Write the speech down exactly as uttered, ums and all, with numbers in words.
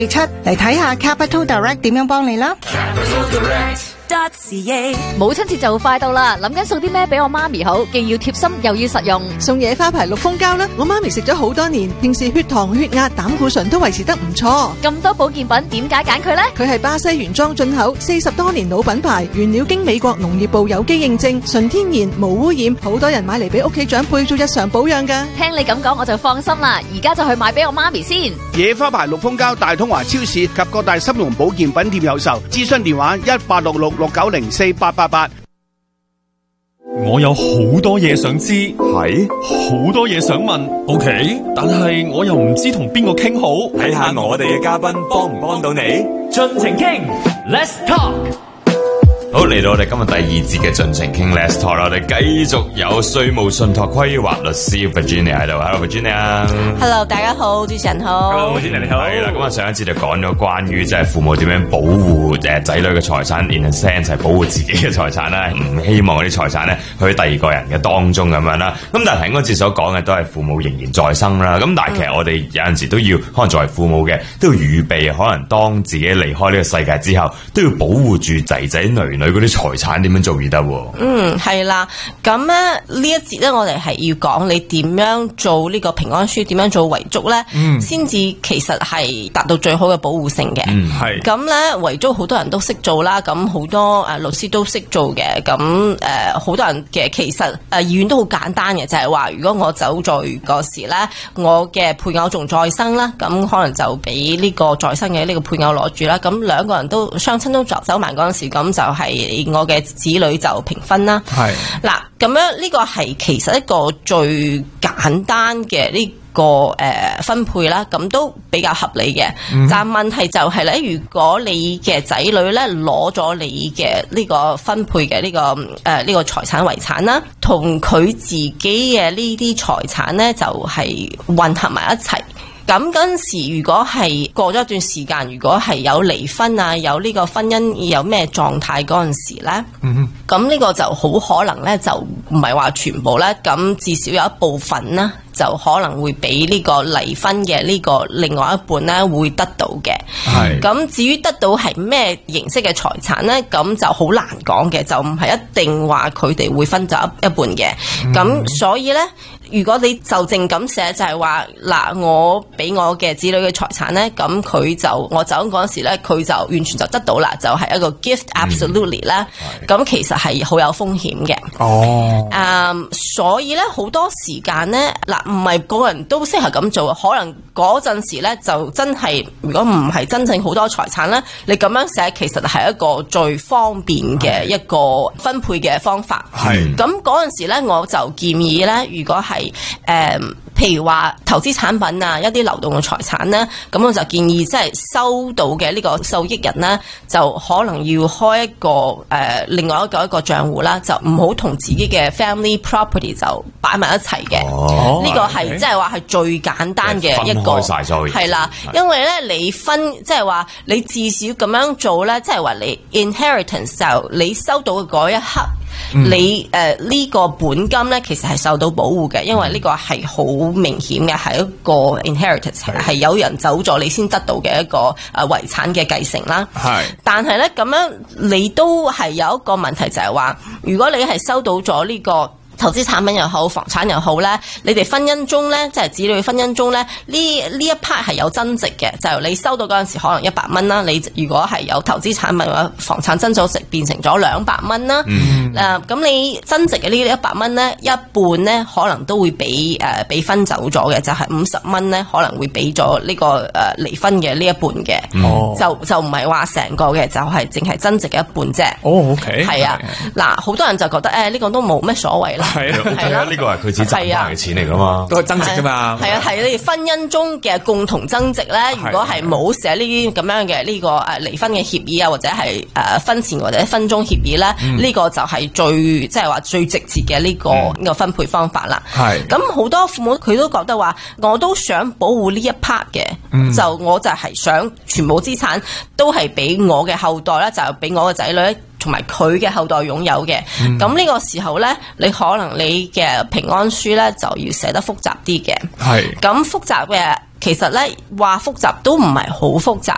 七嚟睇下 Capital Direct 點樣幫你啦。 母親節就快到啦，諗緊送啲咩俾我媽咪好，既要貼心又要實用。 送野花牌綠蜂膠啦，我媽咪食咗好多年，平時血糖、血壓、膽固醇都維持得唔錯。 咁多保健品，點解揀佢呢？ 佢係巴西原裝進口，四十多年老品牌，原料經美國農業部有機認證，純天然無污染，好多人買嚟俾屋企長輩做日常保養噶。 聽你咁講，我就放心啦，而家就去買俾我媽咪先。 野花牌綠蜂膠大通華超市及各大參茸保健品店有售，諮詢電話一八六六六九零四八八八。 我有好多嘢想知， 係好多嘢想問 ，OK， 但係我又唔知同邊個傾好， 睇下我哋嘅嘉賓幫唔幫到你， 盡情傾 ，Let's talk。 好，嚟到我哋今日第二節嘅盡情傾 Let's Talk 啦，我哋繼續有稅務信託規劃律師 Virginia 喺度 ，Hello Virginia。Hello， 大家好，主持人好。 Hello Virginia 你好。 係啦，咁啊上一節就講咗關於即係父母點樣保護誒仔女嘅財產 ，in a sense 係保護自己嘅財產啦，唔希望嗰啲財產咧去第二個人嘅當中咁樣啦。咁但係喺嗰節所講嘅都係父母仍然在生啦。咁但係其實我哋有陣時都要可能作為父母嘅都要預備，可能當自己離開呢個世界之後，都要保護住仔仔女女嗰啲財產點樣做而得喎？ 嗯，係啦。咁咧呢一節咧，我哋係要講你點樣做呢個平安書，點樣做遺囑咧，先至其實係達到最好嘅保護性嘅。 嗯，係。 咁咧遺囑好多人都識做啦，咁好多誒律師都識做嘅。咁誒好多人嘅其實誒意願都好簡單嘅，就係話如果我走在嗰時咧，我嘅配偶仲在生啦，咁可能就俾呢個在生嘅呢個配偶攞住啦。咁兩個人都雙親都走埋嗰陣時，咁就係我嘅子女就平分啦。係嗱，咁樣呢個係其實一個最簡單嘅呢個誒分配啦，咁都比較合理嘅。嗯、但問題就係咧，如果你嘅仔女咧攞咗你嘅呢個分配嘅呢、呢個誒呢、呃呢個財產遺產啦，同佢自己嘅呢啲財產咧就係、是、混合埋一齊。咁嗰陣時，如果係過咗一段時間，如果係有離婚啊，有呢個婚姻有咩狀態嗰陣時咧，咁呢個就好可能咧，就唔係話全部咧，咁至少有一部分啦，就可能會俾呢個離婚嘅呢個另外一半咧會得到嘅。係咁，至於得到係咩形式嘅財產咧，咁就好難講嘅，就唔係一定話佢哋會分走一一半嘅。咁、嗯、所以咧，如果你就正咁寫，就係話嗱，我俾我嘅子女嘅財產咧，咁佢就我走嗰陣時咧，佢就完全就得到啦，就係、是、一個 gift absolutely 啦、嗯。咁其實係好有風險嘅。哦。誒、um，所以咧好多時間咧，嗱唔係個人都適合咁做，可能嗰陣時咧就真係，如果唔係真正好多財產咧，你咁樣寫其實係一個最方便嘅一個分配嘅方法。係。咁嗰陣時咧，我就建議咧，如果係誒、呃，譬如話投資產品啊，一啲流動嘅財產咧，咁我就建議即係收到嘅呢個受益人咧，就可能要開一個誒、呃，另外一個一個賬戶啦，就唔好同自己嘅 family property 就擺埋一齊嘅。哦，呢個係即係話係最簡單嘅一個，係啦，因為咧你分即係話你至少咁樣做咧，即係話你 inheritance 就你收到嘅嗰一刻。嗯、你誒呢、呃這個本金咧，其實係受到保護嘅，因為呢個係好明顯嘅，係一個 inheritance 係有人走咗你先得到嘅一個誒遺產嘅繼承啦。係，但係咧咁樣你都係有一個問題，就係話如果你係收到咗呢、這個。投資產品又好，房產又好咧，你哋婚姻中咧，即係子女婚姻中咧，呢呢一 part 係有增值嘅，就係你收到嗰陣時可能一百蚊啦，你如果係有投資產品或者房產增值變成咗兩百蚊啦，誒、嗯，咁、呃、你增值嘅呢一百蚊咧，一半咧可能都會俾誒俾分走咗嘅，就係五十蚊咧可能會俾咗呢個誒離婚嘅呢一半嘅、哦，就就唔係話成個嘅，就係淨係增值嘅一半啫。哦 ，OK， 係啊，嗱，好多人就覺得誒呢、呃這個都冇咩所謂啦。係啊，係啦，呢個係佢自己賺翻嘅錢嚟噶嘛，都係增值噶嘛。係啊，係你哋婚姻中嘅共同增值咧，如果係冇寫呢啲咁樣嘅呢個誒離婚嘅協議啊，或者係誒婚前或者婚中協議咧，呢、嗯、個就係最即係話最直接嘅呢、這個呢、嗯、個分配方法啦。係咁好多父母佢都覺得話，我都想保護呢一 part 嘅，就我就係想全部資產都係俾我嘅後代咧，就係俾我嘅仔女。同埋佢嘅後代擁有嘅，咁、嗯、呢個時候咧，你可能你嘅平安書咧就要寫得複雜啲嘅。係，咁複雜嘅其實咧話複雜都唔係好複雜